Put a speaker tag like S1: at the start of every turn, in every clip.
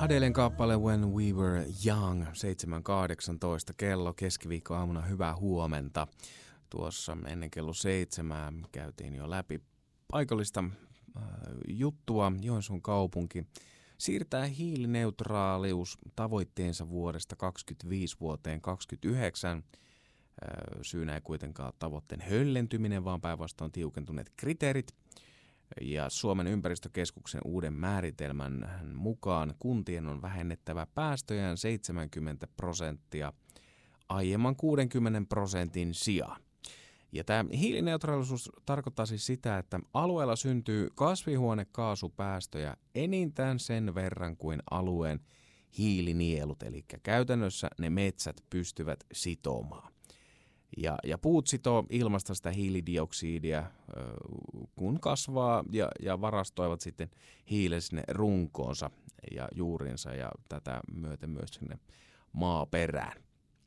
S1: Adelen kappale When We Were Young, 7.18 kello, keskiviikkoaamuna, hyvää huomenta. Tuossa ennen kello 7 käytiin jo läpi paikallista juttua. Joensuun kaupunki siirtää hiilineutraalius tavoitteensa vuodesta 2025 vuoteen 2029. Syynä ei kuitenkaan tavoitteen höllentyminen, vaan päinvastoin tiukentuneet kriteerit. Ja Suomen ympäristökeskuksen uuden määritelmän mukaan kuntien on vähennettävä päästöjään 70% aiemman 60% sijaan. Ja tämä hiilineutraalisuus tarkoittaa siis sitä, että alueella syntyy kasvihuonekaasupäästöjä enintään sen verran kuin alueen hiilinielut, eli käytännössä ne metsät pystyvät sitomaan. Ja puut sitoo ilmasta sitä hiilidioksidia, kun kasvaa ja varastoivat sitten hiilen sinne runkoonsa ja juurinsa ja tätä myöten myös sinne maaperään.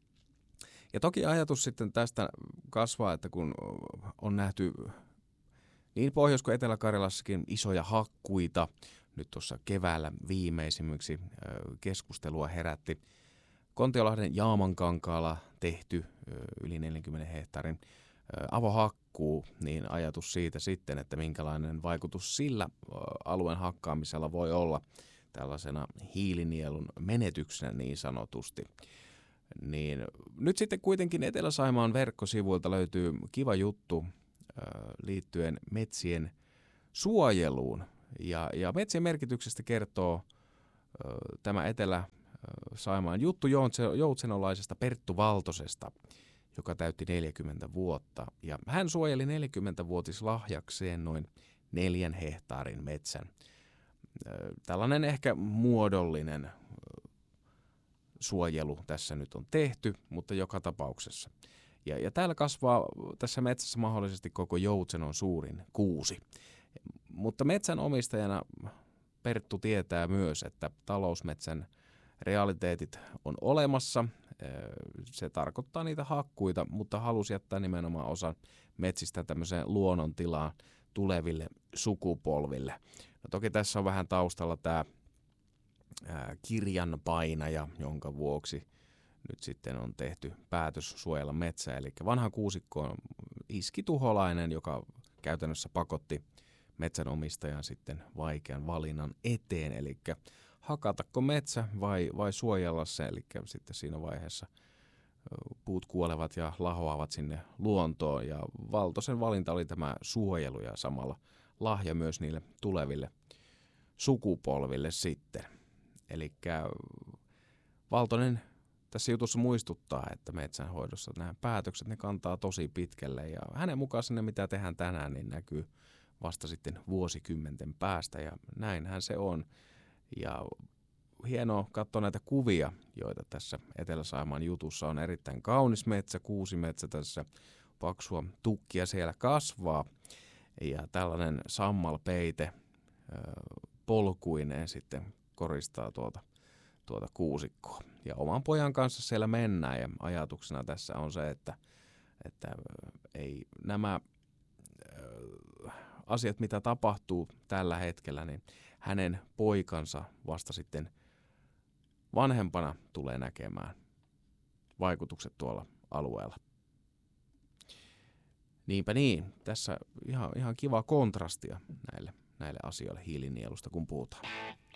S1: Ja toki ajatus sitten tästä kasvaa, että kun on nähty niin Pohjois- kuin Etelä-Karjalassakin isoja hakkuita, nyt tuossa keväällä viimeisimmiksi keskustelua herätti Kontiolahden Jaamankankaalla tehty yli 40 hehtaarin avohakkuu, niin ajatus siitä sitten, että minkälainen vaikutus sillä alueen hakkaamisella voi olla tällaisena hiilinielun menetyksenä niin sanotusti. Niin nyt sitten kuitenkin Etelä-Saimaan verkkosivuilta löytyy kiva juttu liittyen metsien suojeluun. Ja metsien merkityksestä kertoo tämä Etelä-Saimaan juttu joutsenolaisesta Perttu Valtosesta, joka täytti 40 vuotta. Ja hän suojeli 40-vuotislahjakseen noin 4 hehtaarin metsän. Tällainen ehkä muodollinen suojelu tässä nyt on tehty, mutta joka tapauksessa. Ja täällä kasvaa tässä metsässä mahdollisesti koko Joutsenon suurin kuusi. Mutta metsänomistajana Perttu tietää myös, että talousmetsän realiteetit on olemassa. Se tarkoittaa niitä hakkuita, mutta halusi jättää nimenomaan osan metsistä tämmöiseen luonnontilaan tuleville sukupolville. No toki tässä on vähän taustalla tämä kirjanpainaja, jonka vuoksi nyt sitten on tehty päätös suojella metsää. Eli vanha kuusikko on iskituholainen, joka käytännössä pakotti metsänomistajan sitten vaikean valinnan eteen. Eli hakatako metsä vai suojella se, eli sitten siinä vaiheessa puut kuolevat ja lahoavat sinne luontoon. Ja Valtosen valinta oli tämä suojelu ja samalla lahja myös niille tuleville sukupolville sitten. Eli Valtonen tässä jutussa muistuttaa, että metsänhoidossa nämä päätökset ne kantaa tosi pitkälle ja hänen mukaansa ne mitä tehdään tänään niin näkyy vasta sitten vuosikymmenten päästä ja näinhän se on. Ja hienoa katsoa näitä kuvia, joita tässä Etelä-Saimaan jutussa on. Erittäin kaunis metsä, kuusimetsä tässä, paksua tukkia siellä kasvaa ja tällainen sammalpeite polkuineen sitten koristaa tuota kuusikkoa. Ja oman pojan kanssa siellä mennään ja ajatuksena tässä on se, että ei nämä asiat, mitä tapahtuu tällä hetkellä, niin hänen poikansa vasta sitten vanhempana tulee näkemään vaikutukset tuolla alueella. Niinpä niin, tässä ihan kiva kontrastia näille asioille hiilinielusta, kun puhutaan.